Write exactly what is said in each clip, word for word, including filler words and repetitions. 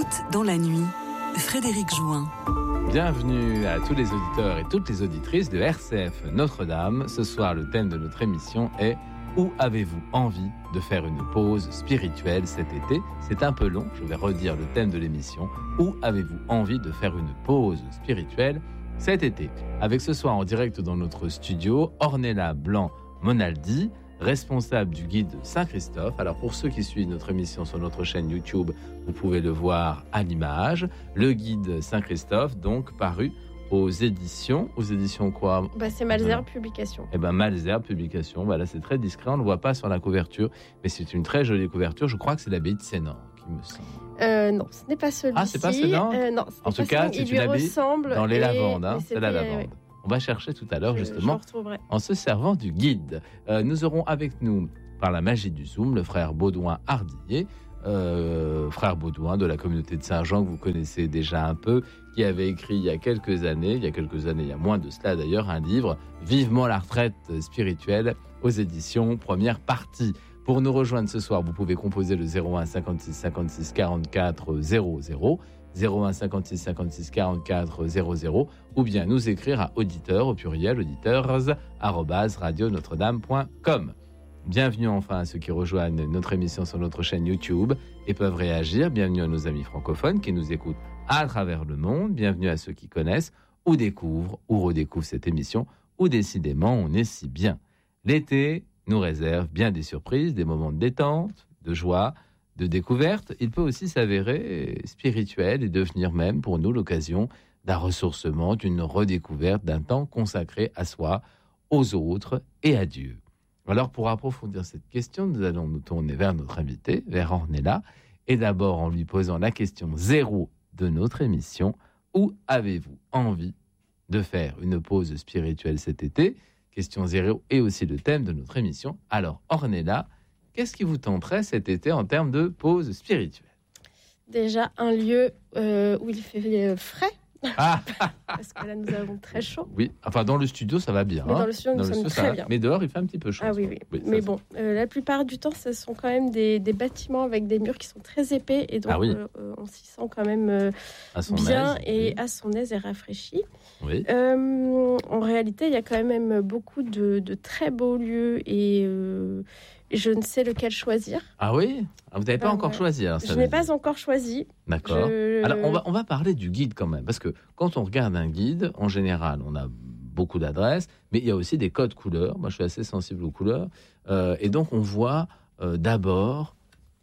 Poète dans la nuit, Frédéric Jouin. Bienvenue à tous les auditeurs et toutes les auditrices de R C F Notre-Dame. Ce soir, le thème de notre émission est « Où avez-vous envie de faire une pause spirituelle cet été ?» C'est un peu long, je vais redire le thème de l'émission. « Où avez-vous envie de faire une pause spirituelle cet été ?» Avec ce soir en direct dans notre studio, Ornella Blanc-Monaldi, responsable du guide Saint-Christophe. Alors pour ceux qui suivent notre émission sur notre chaîne YouTube, vous pouvez le voir à l'image. Le guide Saint-Christophe, donc paru aux éditions. Aux éditions quoi ? bah, C'est Malesherbes Publications. Eh bien, Malesherbes Publications. Bah, là, c'est très discret, on ne le voit pas sur la couverture, mais c'est une très jolie couverture. Je crois que c'est l'abbaye de Sénan, qui me semble. Euh, non, ce n'est pas celui-ci. Ah, c'est pas Sénan euh, Non, en tout cas, c'est une abbaye dans les et... lavandes. Hein, c'est la lavande. Ouais. On va chercher tout à l'heure, je, justement, je en se servant du guide. Euh, nous aurons avec nous, par la magie du Zoom, le frère Baudouin Hardillet, euh, frère Baudouin de la communauté de Saint-Jean, que vous connaissez déjà un peu, qui avait écrit il y a quelques années, il y a quelques années, il y a moins de cela d'ailleurs, un livre, Vivement la retraite spirituelle, aux éditions Première Partie. Pour nous rejoindre ce soir, vous pouvez composer le zéro un cinquante-six cinquante-six quarante-quatre zéro zéro, zéro un cinquante-six cinquante-six quarante-quatre zéro zéro, ou bien nous écrire à auditeurs, au pluriel, auditeurs, arobase radio notre dame point com. Bienvenue enfin à ceux qui rejoignent notre émission sur notre chaîne YouTube et peuvent réagir. Bienvenue à nos amis francophones qui nous écoutent à travers le monde. Bienvenue à ceux qui connaissent ou découvrent ou redécouvrent cette émission, où décidément on est si bien. L'été nous réserve bien des surprises, des moments de détente, de joie, de découverte. Il peut aussi s'avérer spirituel et devenir même pour nous l'occasion d'un ressourcement, d'une redécouverte, d'un temps consacré à soi, aux autres et à Dieu. Alors pour approfondir cette question, nous allons nous tourner vers notre invité, vers Ornella, et d'abord en lui posant la question zéro de notre émission, où avez-vous envie de faire une pause spirituelle cet été ? Question zéro et aussi le thème de notre émission. Alors Ornella, qu'est-ce qui vous tenterait cet été en termes de pause spirituelle ? Déjà, un lieu euh, où il fait frais. Ah Parce que là, nous avons très chaud. Oui, enfin dans le studio, ça va bien. Mais hein. dans le studio, nous dans sommes le studio, très va. bien. Mais dehors, il fait un petit peu chaud. Ah oui, oui. oui Mais ça, bon, euh, la plupart du temps, ce sont quand même des, des bâtiments avec des murs qui sont très épais. Et donc, ah oui. euh, on s'y sent quand même euh, à son bien aise, et oui. à son aise et rafraîchi. Oui. Euh, en réalité, il y a quand même beaucoup de, de très beaux lieux et euh, je ne sais lequel choisir. Ah oui ? ah, Vous n'avez pas ah, encore ouais. choisi alors, ça Je n'ai pas dire. encore choisi. D'accord. Je... Alors, on va, on va parler du guide quand même. Parce que quand on regarde un guide, en général, on a beaucoup d'adresses, mais il y a aussi des codes couleurs. Moi, je suis assez sensible aux couleurs. Euh, et donc, on voit euh, d'abord,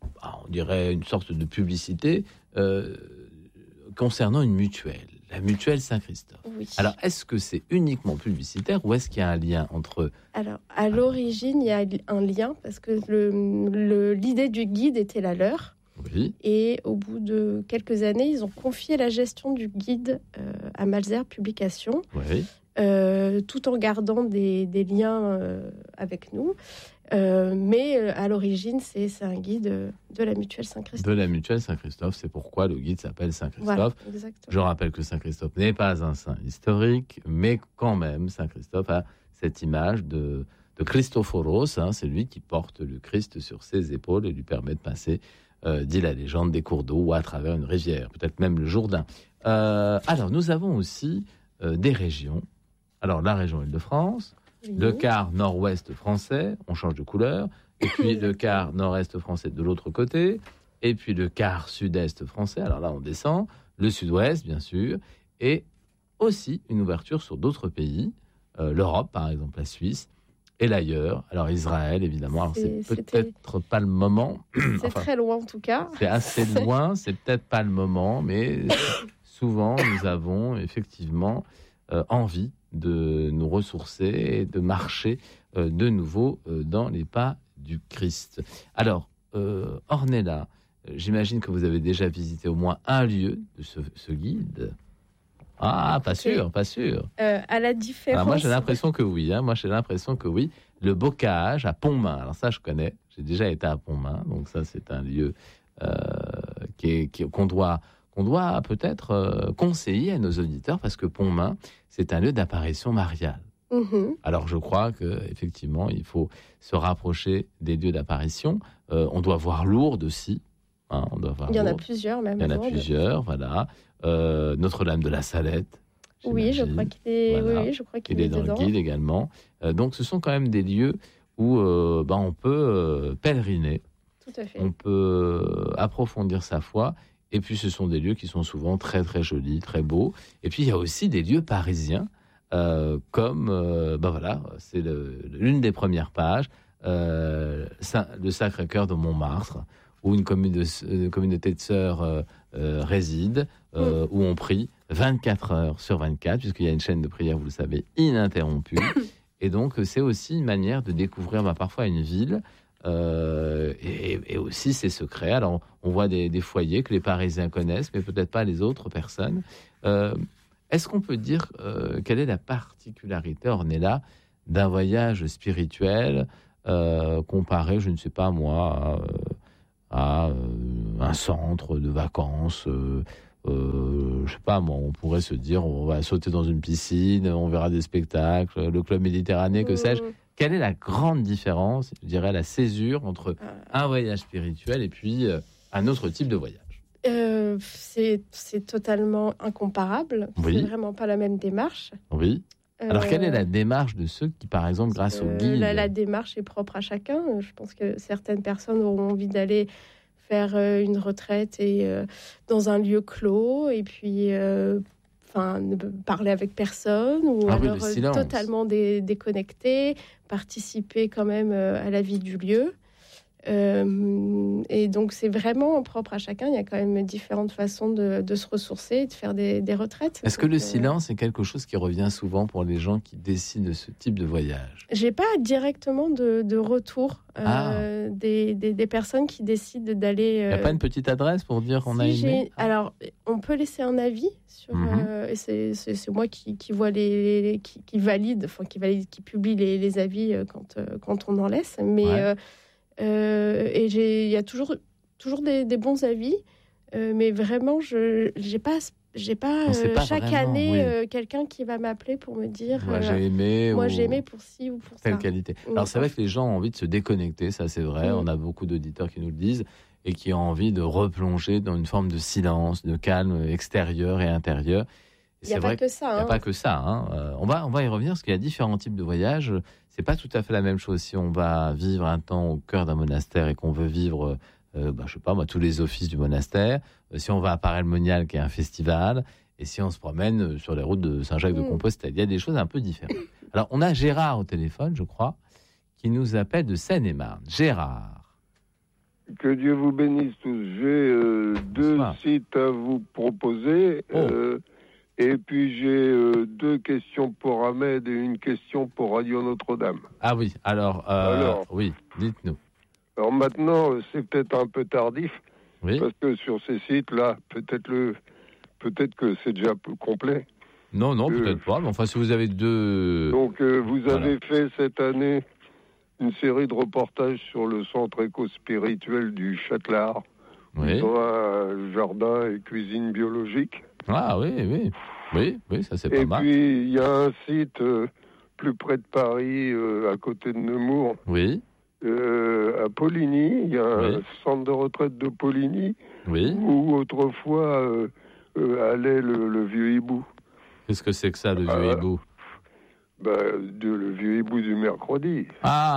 on dirait une sorte de publicité euh, concernant une mutuelle. La mutuelle Saint-Christophe. Oui. Alors, est-ce que c'est uniquement publicitaire ou est-ce qu'il y a un lien entre... Alors, à l'origine, il y a un lien parce que le, le, l'idée du guide était la leur. Oui. Et au bout de quelques années, ils ont confié la gestion du guide euh, à Malesherbes Publications, Oui. euh, tout en gardant des, des liens euh, avec nous. Euh, mais euh, à l'origine, c'est, c'est un guide de la mutuelle Saint-Christophe. De la mutuelle Saint-Christophe, c'est pourquoi le guide s'appelle Saint-Christophe. Voilà, exactement. Je rappelle que Saint-Christophe n'est pas un saint historique, mais quand même, Saint-Christophe a cette image de, de Christophoros, hein, c'est lui qui porte le Christ sur ses épaules et lui permet de passer, euh, dit la légende, des cours d'eau ou à travers une rivière, peut-être même le Jourdain. Euh, alors, nous avons aussi euh, des régions. Alors, la région Île-de-France, oui. Le quart nord-ouest français, on change de couleur, et puis le quart nord-est français de l'autre côté, et puis le quart sud-est français, alors là on descend, le sud-ouest bien sûr, et aussi une ouverture sur d'autres pays, euh, l'Europe par exemple, la Suisse, et l'ailleurs, alors Israël évidemment, alors c'est, c'est peut-être c'était... pas le moment. C'est enfin, très loin en tout cas. C'est assez loin, c'est peut-être pas le moment, mais souvent nous avons effectivement euh, envie de nous ressourcer et de marcher euh, de nouveau euh, dans les pas du Christ. Alors, euh, Ornella, euh, j'imagine que vous avez déjà visité au moins un lieu de ce, ce guide. Ah, pas sûr, okay. pas sûr. Euh, à la différence... Alors moi, j'ai l'impression que oui. Hein, moi, j'ai l'impression que oui. Le Bocage à Pontmain. Alors ça, je connais. J'ai déjà été à Pontmain. Donc ça, c'est un lieu euh, qui est, qui, qu'on doit... qu'on doit peut-être euh, conseiller à nos auditeurs, parce que Pontmain, c'est un lieu d'apparition mariale. Mmh. Alors, je crois qu'effectivement, il faut se rapprocher des lieux d'apparition. Euh, on doit voir Lourdes aussi. Hein, on doit avoir Il y en a Lourdes. plusieurs même. Il y en a Lourdes. plusieurs, voilà. Euh, Notre-Dame de la Salette. Oui, je crois qu'il est, Voilà. oui, oui, je crois qu'il Il est, est dans dedans. le guide également. Euh, donc, ce sont quand même des lieux où euh, ben, on peut euh, pèleriner, Tout à fait. on peut euh, approfondir sa foi. Et puis, ce sont des lieux qui sont souvent très, très jolis, très beaux. Et puis, il y a aussi des lieux parisiens, euh, comme, euh, ben voilà, c'est le- l'une des premières pages, euh, Saint- le Sacré-Cœur de Montmartre, où une, commune de, une communauté de sœurs euh, euh, réside, euh, Mm. où on prie vingt-quatre heures sur vingt-quatre, puisqu'il y a une chaîne de prière, vous le savez, ininterrompue. Et donc, c'est aussi une manière de découvrir bah, parfois une ville euh, et, et aussi ses secrets. Alors, on voit des, des foyers que les Parisiens connaissent, mais peut-être pas les autres personnes. Euh, est-ce qu'on peut dire euh, quelle est la particularité, Ornella, d'un voyage spirituel euh, comparé, je ne sais pas moi, à, à, euh, un centre de vacances euh, euh, je sais pas, moi, on pourrait se dire, on va sauter dans une piscine, on verra des spectacles, le club méditerranéen, que sais-je. Mm. Quelle est la grande différence, je dirais, la césure entre Euh, un voyage spirituel et puis euh, un autre type de voyage? euh, c'est, c'est totalement incomparable. Oui. C'est vraiment pas la même démarche. Oui. Alors, Euh, quelle est la démarche de ceux qui, par exemple, grâce au Euh, guide... la, la démarche est propre à chacun. Je pense que certaines personnes auront envie d'aller faire euh, une retraite et euh, dans un lieu clos et puis euh, enfin ne parler avec personne ou Ah oui, alors le euh, silence. totalement dé- déconnecter, participer quand même euh, à la vie du lieu. Euh, et donc c'est vraiment propre à chacun. Il y a quand même différentes façons de, de se ressourcer et de faire des, des retraites. Est-ce que Donc, le euh, silence est quelque chose qui revient souvent pour les gens qui décident de ce type de voyage? J'ai pas directement de, de retour euh, Ah. des, des, des personnes qui décident d'aller. Il n'y a euh, pas une petite adresse pour dire qu'on si a j'ai- aimé? Alors, on peut laisser un avis sur. Mhm. euh, et c'est, c'est, c'est moi qui, qui vois les, les- qui, qui valide, enfin qui valide, qui publie les, les avis euh, quand euh, quand on en laisse. Mais Ouais. euh, euh, et j'ai, il y a toujours toujours des, des bons avis, euh, mais vraiment, je j'ai pas j'ai pas, On sait euh, pas chaque vraiment, année oui. euh, quelqu'un qui va m'appeler pour me dire. Moi, euh, j'ai aimé. moi ou j'ai aimé pour ci ou pour telle ça. qualité. Ou Alors, c'est vrai enfin- que les gens ont envie de se déconnecter, ça c'est vrai. Mm. On a beaucoup d'auditeurs qui nous le disent et qui ont envie de replonger dans une forme de silence, de calme extérieur et intérieur. Et Il n'y a c'est pas vrai que ça. Il n'y a hein. pas que ça. Hein. Euh, on, va, on va y revenir parce qu'il y a différents types de voyages. C'est pas tout à fait la même chose si on va vivre un temps au cœur d'un monastère et qu'on veut vivre, euh, bah, je sais pas moi, tous les offices du monastère. Euh, si on va à Paray-le-Monial, qui est un festival, et si on se promène sur les routes de Saint-Jacques-de-Compostelle, il y a des choses un peu différentes. Alors, on a Gérard au téléphone, je crois, qui nous appelle de Seine-et-Marne. Gérard. Que Dieu vous bénisse tous. J'ai euh, deux Bonsoir. sites à vous proposer. Oh. euh, et puis j'ai euh, deux questions pour Ahmed et une question pour Radio Notre-Dame. Ah oui, alors, euh, Alors. oui, dites-nous. Alors maintenant, euh, c'est peut-être un peu tardif, Oui. parce que sur ces sites-là, peut-être le, peut-être que c'est déjà peu complet. Non, non, Euh, peut-être pas. Mais enfin, si vous avez deux... Donc euh, vous Voilà. avez fait cette année une série de reportages sur le centre éco-spirituel du Châtelard, Oui. dans un jardin et cuisine biologique. Ah oui, oui. Oui, oui, ça c'est pas Et mal. puis, il y a un site euh, plus près de Paris, euh, à côté de Nemours, Oui, euh, à Poligny. Il y a un Oui. centre de retraite de Poligny, oui. où autrefois euh, euh, allait le, le vieux hibou. Qu'est-ce que c'est que ça, le vieux Ah. hibou? Bah, de, le vieux hibou du mercredi.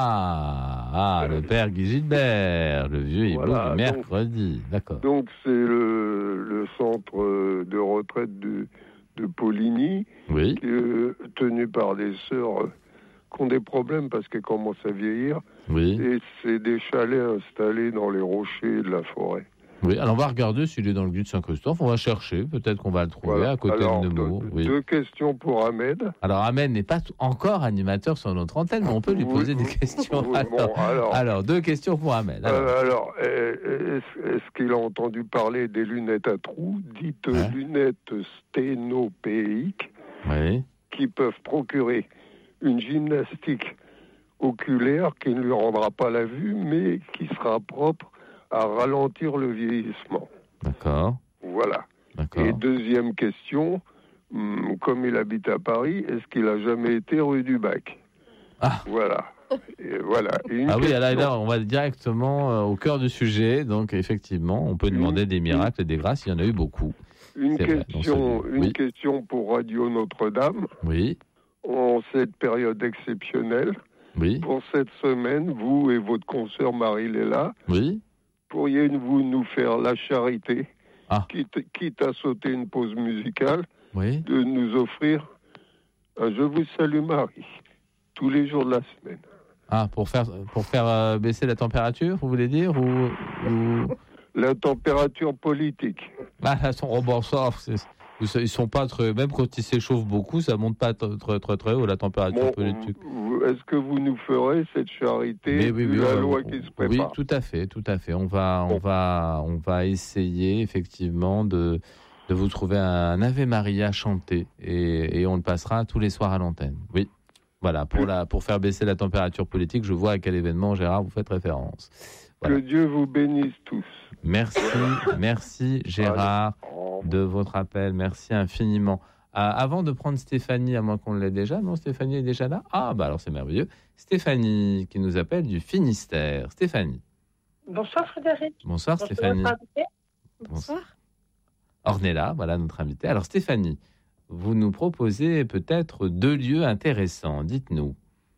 Ah, ah, le père Guy Gilbert, le vieux hibou Voilà, du donc- mercredi. D'accord. Donc, c'est le, le centre euh, de retraite de, de Poligny, Oui, euh, tenu par des sœurs euh, qui ont des problèmes parce qu'elles commencent à vieillir. oui, Et c'est des chalets installés dans les rochers de la forêt. oui. Alors, on va regarder s'il est dans le guide Saint-Christophe. On va chercher. Peut-être qu'on va le trouver Voilà. à côté Alors, de Nemours. deux, Oui. deux questions pour Ahmed. Alors, Ahmed n'est pas t- encore animateur sur notre antenne, mais on peut lui Oui, poser des oui, questions. oui, alors, bon, alors, alors, deux questions pour Ahmed. Alors, euh, alors, euh, est-ce, est-ce qu'il a entendu parler des lunettes à trous, dites Ouais. lunettes sténopéiques, oui. qui peuvent procurer une gymnastique oculaire qui ne lui rendra pas la vue, mais qui sera propre à ralentir le vieillissement. D'accord, Voilà. d'accord. Et deuxième question, hum, comme il habite à Paris, est-ce qu'il a jamais été rue du Bac? Ah. Voilà. Et voilà. Et une Ah oui, question. là, là, on va directement euh, au cœur du sujet. Donc, effectivement, on peut demander des miracles et des grâces. Il y en a eu beaucoup. Une C'est vrai, dans question, ce- une oui. question pour Radio Notre-Dame. Oui, En cette période exceptionnelle, oui, pour cette semaine, vous et votre consoeur Marie-Léla, oui. pourriez-vous nous faire la charité, Ah. quitte, quitte à sauter une pause musicale, Oui. de nous offrir un Je vous salue Marie, tous les jours de la semaine. Ah, pour faire, pour faire euh, baisser la température, vous voulez dire ou, ou... La température politique. Ah, là, son oh, bon, ça, c'est- ils sont pas très... Même quand ils s'échauffent beaucoup, ça monte pas très très très, très haut la température Bon, politique. vous- est-ce que vous nous ferez cette charité Mais oui, vu oui, la on- loi on- qui se oui, prépare? tout à fait, tout à fait. On va, on va, on va essayer effectivement de, de vous trouver un Ave Maria chanté et, et on le passera tous les soirs à l'antenne. Oui, voilà pour la, pour faire baisser la température politique. Je vois à quel événement, Gérard, vous faites référence. Voilà. Que Dieu vous bénisse tous. Merci, merci Gérard Oh. de votre appel. Merci infiniment. Euh, avant de prendre Stéphanie, à moins qu'on l'ait déjà, non, Stéphanie est déjà là. Ah, bah alors c'est merveilleux. Stéphanie qui nous appelle du Finistère. Stéphanie. Bonsoir Frédéric. Bonsoir Bonsoir, Stéphanie. votre invité. Bonsoir. Ornella, voilà notre invitée. Alors Stéphanie, vous nous proposez peut-être deux lieux intéressants. Dites-nous.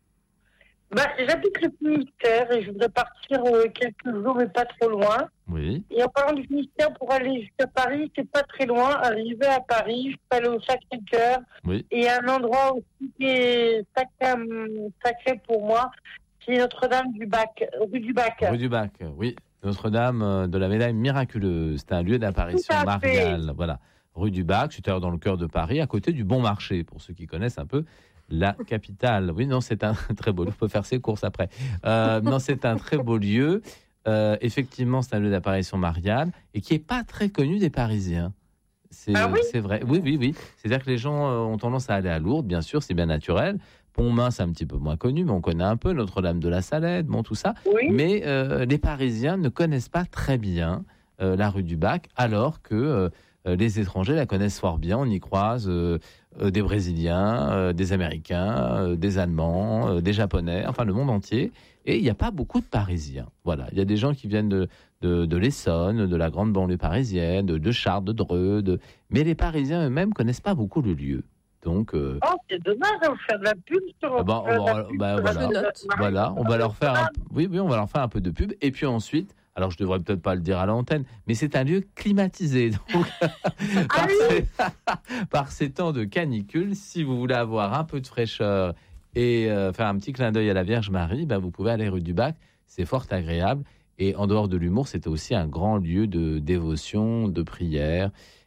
Bah, j'habite le Finistère et je voudrais partir euh, quelques jours, mais pas trop loin. Oui, Et en parlant du Finistère, pour aller jusqu'à Paris, c'est pas très loin. Arriver à Paris, je peux aller au Sacré-Cœur. oui. Et il y a un endroit aussi qui est sacré, sacré pour moi, c'est Notre-Dame du Bac, rue du Bac. Rue du Bac, oui. Notre-Dame euh, de la Médaille Miraculeuse. C'est un lieu d'apparition Tout à fait. mariale. Voilà. Rue du Bac, c'est dans le cœur de Paris, à côté du Bon Marché, pour ceux qui connaissent un peu la capitale. Oui, non, c'est un très beau lieu. On peut faire ses courses après. Euh, non, c'est un très beau lieu. Euh, effectivement, c'est un lieu d'apparition mariale et qui n'est pas très connu des Parisiens. C'est, Ah oui c'est vrai. Oui, oui, oui. C'est-à-dire que les gens euh, ont tendance à aller à Lourdes, bien sûr, c'est bien naturel. Pontmain, c'est un petit peu moins connu, mais on connaît un peu Notre-Dame de la Salette, bon, tout ça. Oui. Mais euh, les Parisiens ne connaissent pas très bien euh, la rue du Bac, alors que euh, les étrangers la connaissent fort bien. On y croise euh, euh, des Brésiliens, euh, des Américains, euh, des Allemands, euh, des Japonais, enfin le monde entier. Et il n'y a pas beaucoup de Parisiens. Voilà, il y a des gens qui viennent de, de, de l'Essonne, de la grande banlieue parisienne, de, de Chartres, de Dreux, de... mais les Parisiens eux-mêmes connaissent pas beaucoup le lieu. Donc, euh, Oh, c'est dommage de vous faire de la pub sur. ah bah, on faire de va- la pub bah, sur voilà. la- note. voilà, on va leur faire un, oui, oui, on va leur faire un peu de pub. Et puis ensuite, alors je devrais peut-être pas le dire à l'antenne, mais c'est un lieu climatisé. Donc, par, ces, par ces temps de canicule, si vous voulez avoir un peu de fraîcheur et euh, faire un petit clin d'œil à la Vierge Marie, ben, vous pouvez aller rue du Bac. C'est fort agréable. Et en dehors de l'humour, c'était aussi un grand lieu de dévotion, de prière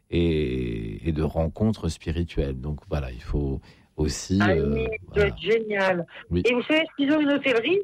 et, et de rencontres spirituelles. Donc voilà, il faut aussi... Ah euh, oui, voilà. c'est génial. Oui. Et vous savez qu'ils ont une hôtellerie?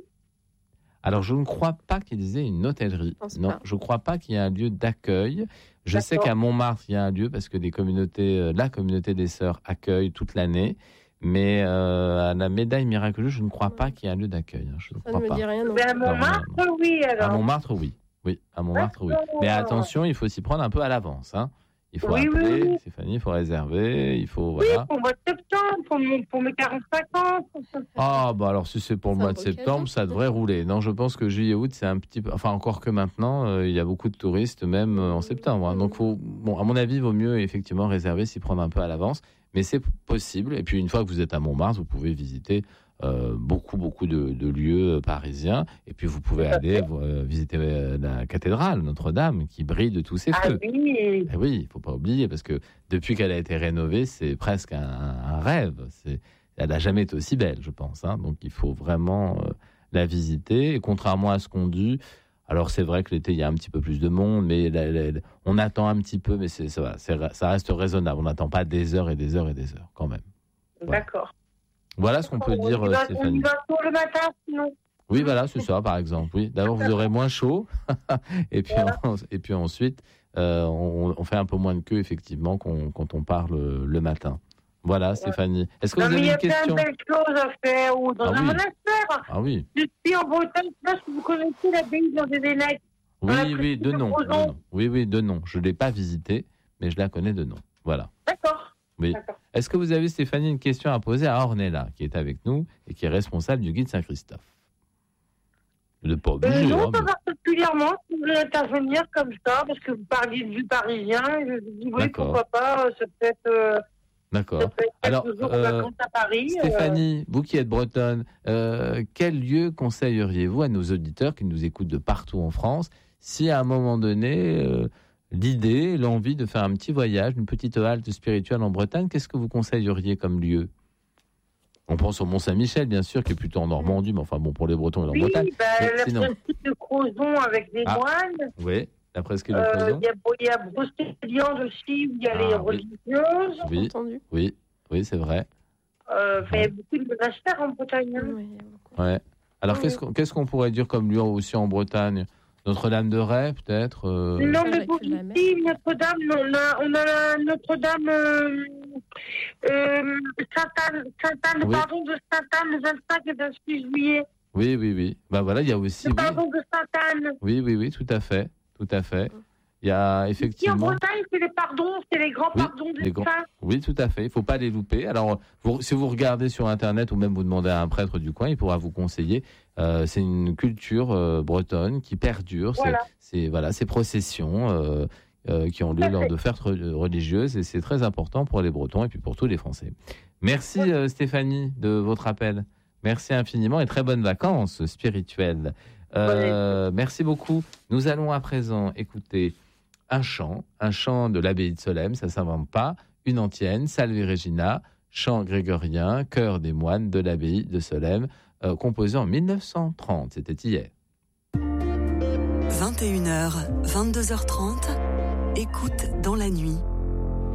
Alors, je ne crois pas qu'ils aient une hôtellerie. pense Non, pas. je ne crois pas qu'il y ait un lieu d'accueil. Je sais D'accord. qu'à Montmartre, il y a un lieu parce que des communautés, euh, la communauté des Sœurs accueille toute l'année. Mais euh, à la Médaille Miraculeuse, je ne crois pas qu'il y ait un lieu d'accueil. hein. Je ne Ça crois ne me pas. dit rien non Ben, à plus. Montmartre, non, oui, À alors. Montmartre, oui. Oui, à Montmartre, oui. D'accord. Mais attention, il faut s'y prendre un peu à l'avance. hein. Il faut Oui, oui, appeler, oui. Stéphanie, il faut réserver, il faut... Oui, Voilà. pour le mois de septembre, pour, mon- pour mes quarante-cinq ans. Ah, bah alors si c'est pour le C'est mois un de beau septembre, cadeau. ça devrait rouler. Non, je pense que juillet, août, c'est un petit peu. Enfin, encore que maintenant, euh, il y a beaucoup de touristes, même euh, en septembre. hein. Donc, faut, bon, à mon avis, il vaut mieux effectivement réserver, s'y prendre un peu à l'avance. Mais c'est possible. Et puis, une fois que vous êtes à Montmartre, vous pouvez visiter euh, beaucoup, beaucoup de, de lieux parisiens. Et puis, vous pouvez aller euh, visiter euh, la cathédrale Notre-Dame, qui brille de tous ses Ah feux. oui. Eh oui, il ne faut pas oublier, parce que depuis qu'elle a été rénovée, c'est presque un, un rêve. C'est, elle n'a jamais été aussi belle, je pense. hein. Donc, il faut vraiment euh, la visiter. Et contrairement à ce qu'on dit, alors c'est vrai que l'été, il y a un petit peu plus de monde, mais la- la- la- on attend un petit peu, mais c'est, ça, va, c'est, ça reste raisonnable. On n'attend pas des heures et des heures et des heures, quand même. D'accord. Voilà ce qu'on peut On dire, y va- euh, On y Stéphanie. va tôt le matin, sinon. Oui, voilà, c'est ça, par exemple. Oui, d'abord, vous aurez moins chaud. et, puis, Voilà. en- et puis ensuite, euh, on, on fait un peu moins de queue, effectivement, qu'on- quand on part le, le matin. Voilà, Stéphanie. Est-ce que Non, vous mais il avez y une a plein question de belles choses à faire, ou dans Ah un oui. monastère. Ah oui, Je suis en Bretagne, là, si vous connaissez l'abbaye de Dénec. oui, la oui, petite de nom, de Crozon. nom. Oui, oui, de nom. Je ne l'ai pas visité, mais je la connais de nom. Voilà. D'accord. Oui. D'accord. Est-ce que vous avez, Stéphanie, une question à poser à Ornella, qui est avec nous et qui est responsable du guide Saint-Christophe? Vous n'êtes pas Euh, obligé. non, hein, pas mais- particulièrement. Je voulais intervenir comme ça, parce que vous parliez du Parisien. Je me dis, oui, D'accord. pourquoi pas, euh, c'est peut-être, euh, D'accord. c'est peut-être Alors, quelques jours de euh, vacances à Paris. euh, Stéphanie, vous qui êtes bretonne, euh, quel lieu conseilleriez-vous à nos auditeurs qui nous écoutent de partout en France si à un moment donné, euh, l'idée, l'envie de faire un petit voyage, une petite halte spirituelle en Bretagne, qu'est-ce que vous conseilleriez comme lieu ? On pense au Mont-Saint-Michel, bien sûr, qui est plutôt en Normandie, mais enfin bon, pour les Bretons et en Oui, Bretagne. bah, Mais la sinon- presqu'île de Crozon avec des Ah. moines. Oui, la presqu'île de Euh, Crozon. Il y a, il y a Brocéliande aussi, où il y a Ah, les oui. religieuses. Oui, Entendu. oui, oui, c'est vrai. Euh, enfin, il y a beaucoup de monastères en Bretagne. hein. Oui, il y a beaucoup. Ouais. Alors, Oui. qu'est-ce qu'on, qu'est-ce qu'on pourrait dire comme lieu aussi en Bretagne ? Notre-Dame-de-Ray, peut-être euh, Non, Ça, mais avec vous la mer. ici, Notre-Dame, on a, on a la Notre-Dame, euh, euh, Sainte-Anne, Sainte-Anne, Oui. pardon, de Sainte-Anne, le vingt-cinq et vingt-six juillet. Oui, oui, oui. Ben voilà, il y a aussi. Le Oui, pardon de Sainte-Anne. oui, oui, oui, tout à fait. Tout à fait. Il y a Ici, en effectivement. Bretagne, c'est les pardons, c'est les grands Oui, pardons les des grands- saints. Oui, tout à fait. Il ne faut pas les louper. Alors, vous- si vous regardez sur Internet ou même vous demandez à un prêtre du coin, il pourra vous conseiller. Euh, c'est une culture euh, bretonne qui perdure. C'est- Voilà. C'est, voilà, ces processions euh, euh, qui ont lieu Tout à lors fait. de fêtes re- religieuses et c'est très important pour les Bretons et puis pour tous les Français. Merci euh, Stéphanie de votre appel. Merci infiniment et très bonnes vacances spirituelles. Euh, merci beaucoup. Nous allons à présent écouter un chant, un chant de l'abbaye de Solesmes, ça ne s'invente pas, une antienne, Salve Regina, chant grégorien, chœur des moines de l'abbaye de Solesmes, euh, composé en mille neuf cent trente, c'était hier. vingt et une heures, vingt-deux heures trente, écoute dans la nuit,